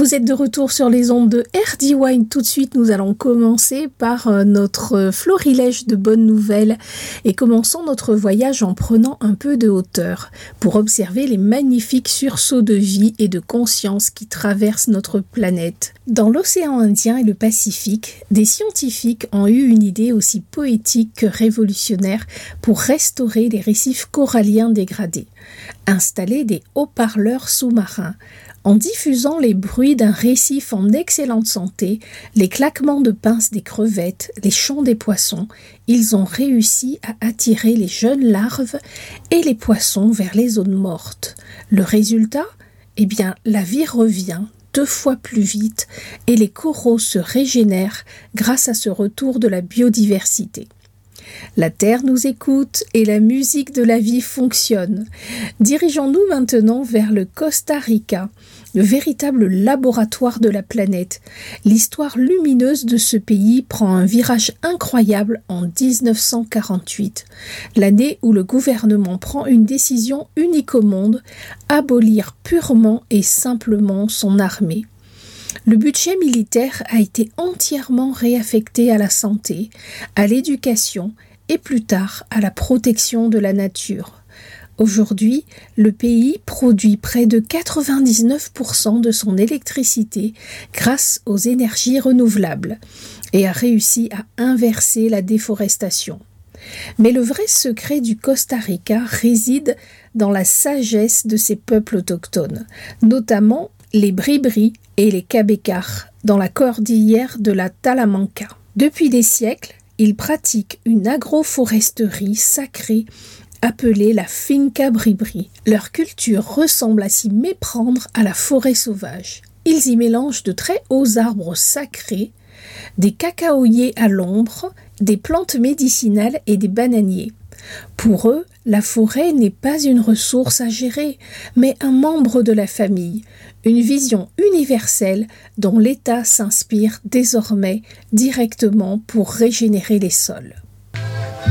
Vous êtes de retour sur les ondes de RD Wine. Tout de suite, nous allons commencer par notre florilège de bonnes nouvelles et commençons notre voyage en prenant un peu de hauteur pour observer les magnifiques sursauts de vie et de conscience qui traversent notre planète. Dans l'océan Indien et le Pacifique, des scientifiques ont eu une idée aussi poétique que révolutionnaire pour restaurer les récifs coralliens dégradés. Installer des haut-parleurs sous-marins. En diffusant les bruits d'un récif en excellente santé, les claquements de pinces des crevettes, les chants des poissons, ils ont réussi à attirer les jeunes larves et les poissons vers les zones mortes. Le résultat ? Eh bien, la vie revient 2 fois plus vite et les coraux se régénèrent grâce à ce retour de la biodiversité. La terre nous écoute et la musique de la vie fonctionne. Dirigeons-nous maintenant vers le Costa Rica, le véritable laboratoire de la planète. L'histoire lumineuse de ce pays prend un virage incroyable en 1948, l'année où le gouvernement prend une décision unique au monde, abolir purement et simplement son armée. Le budget militaire a été entièrement réaffecté à la santé, à l'éducation et plus tard à la protection de la nature. Aujourd'hui, le pays produit près de 99% de son électricité grâce aux énergies renouvelables et a réussi à inverser la déforestation. Mais le vrai secret du Costa Rica réside dans la sagesse de ses peuples autochtones, notamment les Bribri et les Cabécars, dans la cordillère de la Talamanca. Depuis des siècles, ils pratiquent une agroforesterie sacrée appelée la Finca Bribri. Leur culture ressemble à s'y méprendre à la forêt sauvage. Ils y mélangent de très hauts arbres sacrés, des cacaoyers à l'ombre, des plantes médicinales et des bananiers. Pour eux, la forêt n'est pas une ressource à gérer, mais un membre de la famille, une vision universelle dont l'État s'inspire désormais directement pour régénérer les sols.